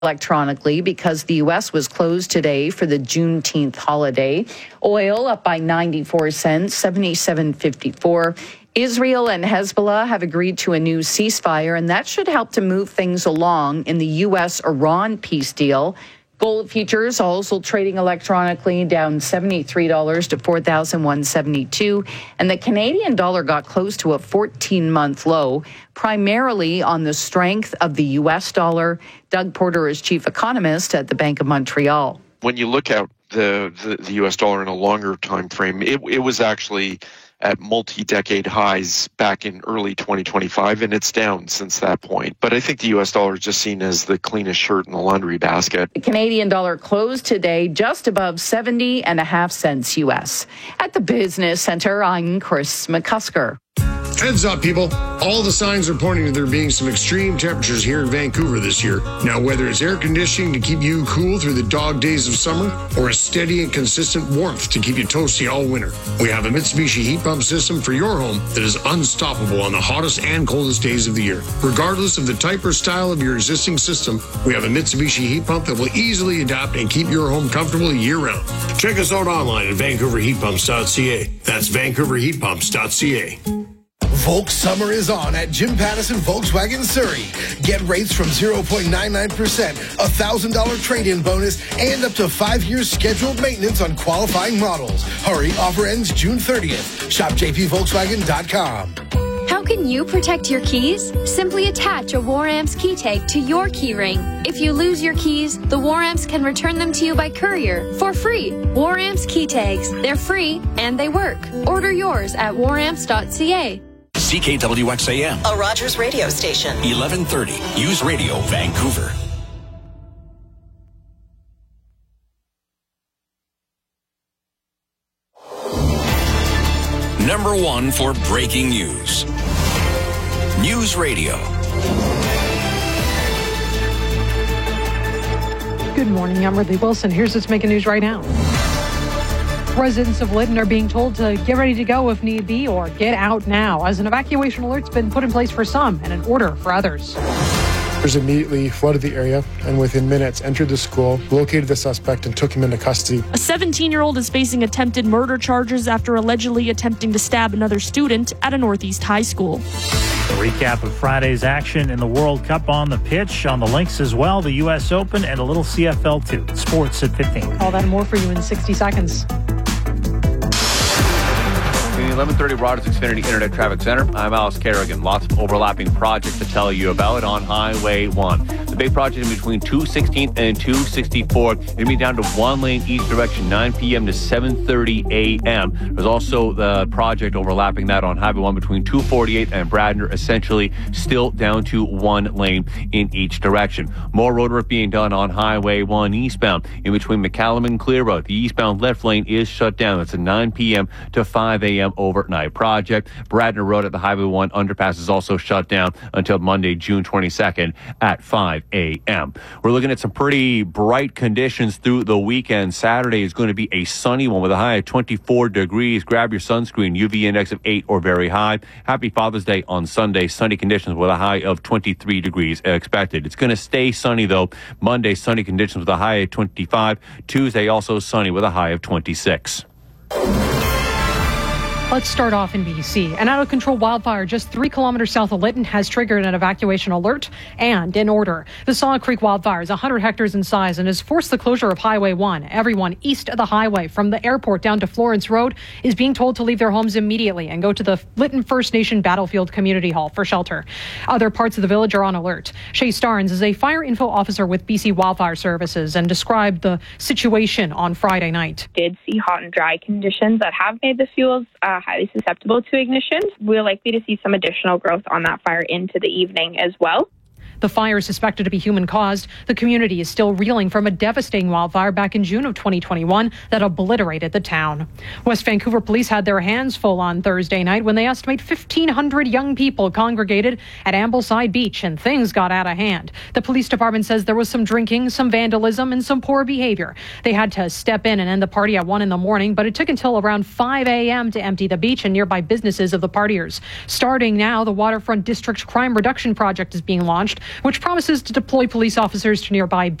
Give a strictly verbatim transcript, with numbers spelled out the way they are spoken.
electronically because the U S was closed today for the Juneteenth holiday. Oil up by ninety-four cents, seventy-seven fifty-four. Israel and Hezbollah have agreed to a new ceasefire, and that should help to move things along in the U S Iran peace deal. Gold futures also trading electronically down seventy-three dollars to four thousand one hundred seventy-two dollars. And the Canadian dollar got close to a fourteen-month low, primarily on the strength of the U S dollar. Doug Porter is chief economist at the Bank of Montreal. When you look at the, the, the U S dollar in a longer time frame, it, it was actually at multi-decade highs back in early twenty twenty-five, and it's down since that point. But I think the U S dollar is just seen as the cleanest shirt in the laundry basket. The Canadian dollar closed today just above seventy and a half cents U S. At the Business Center, I'm Chris McCusker. Heads up, people. All the signs are pointing to there being some extreme temperatures here in Vancouver this year. Now, whether it's air conditioning to keep you cool through the dog days of summer or a steady and consistent warmth to keep you toasty all winter, we have a Mitsubishi heat pump system for your home that is unstoppable on the hottest and coldest days of the year. Regardless of the type or style of your existing system, we have a Mitsubishi heat pump that will easily adapt and keep your home comfortable year-round. Check us out online at vancouver heat pumps dot c a. That's vancouver heat pumps dot c a. Volks summer is on at Jim Pattison Volkswagen Surrey. Get rates from zero point nine nine percent, a one thousand dollars trade-in bonus, and up to five years scheduled maintenance on qualifying models. Hurry, offer ends June thirtieth. Shop j p volkswagen dot com. How can you protect your keys? Simply attach a Waramps key tag to your key ring. If you lose your keys, the Waramps can return them to you by courier for free. Waramps key tags. They're free and they work. Order yours at waramps dot c a. C K W X A M, a Rogers radio station. eleven thirty, News Radio, Vancouver. Number one for breaking news. News Radio. Good morning, I'm Ridley Wilson. Here's what's making news right now. Residents of Lytton are being told to get ready to go if need be or get out now, as an evacuation alert's been put in place for some and an order for others. Officers immediately flooded the area and within minutes entered the school, located the suspect, and took him into custody. A seventeen-year-old is facing attempted murder charges after allegedly attempting to stab another student at a Northeast high school. A recap of Friday's action in the World Cup on the pitch, on the links as well, the U S Open, and a little C F L too. Sports at fifteen. All that and more for you in sixty seconds. In the eleven thirty Rogers Xfinity Internet Traffic Center, I'm Alice Kerrigan. Lots of overlapping projects to tell you about on Highway one. The big project in between two sixteenth and two sixty-four. It'll be down to one lane each direction, nine p.m. to seven thirty a.m. There's also the project overlapping that on Highway one between two forty-eight and Bradner, essentially still down to one lane in each direction. More road work being done on Highway one eastbound in between McCallum and Clear Road. The eastbound left lane is shut down. It's a nine p.m. to five a.m. overnight project. Bradner Road at the Highway one underpass is also shut down until Monday, June twenty-second at five a.m. We're looking at some pretty bright conditions through the weekend. Saturday is going to be a sunny one with a high of twenty-four degrees. Grab your sunscreen, U V index of eight or very high. Happy Father's Day on Sunday. Sunny conditions with a high of twenty-three degrees expected. It's going to stay sunny though. Monday, sunny conditions with a high of twenty-five. Tuesday, also sunny with a high of twenty-six. Let's start off in B C. An out-of-control wildfire just three kilometers south of Lytton has triggered an evacuation alert and an order. The Saw Creek wildfire is one hundred hectares in size and has forced the closure of Highway one. Everyone east of the highway from the airport down to Florence Road is being told to leave their homes immediately and go to the Lytton First Nation Battlefield Community Hall for shelter. Other parts of the village are on alert. Shay Starnes is a fire info officer with B C Wildfire Services and described the situation on Friday night. Did see hot and dry conditions that have made the fuels uh, highly susceptible to ignition. We're likely to see some additional growth on that fire into the evening as well. The fire is suspected to be human-caused. The community is still reeling from a devastating wildfire back in June of twenty twenty-one that obliterated the town. West Vancouver police had their hands full on Thursday night when they estimate fifteen hundred young people congregated at Ambleside Beach, and things got out of hand. The police department says there was some drinking, some vandalism, and some poor behavior. They had to step in and end the party at one in the morning, but it took until around five a.m. to empty the beach and nearby businesses of the partiers. Starting now, the Waterfront District's Crime Reduction Project is being launched which promises to deploy police officers to nearby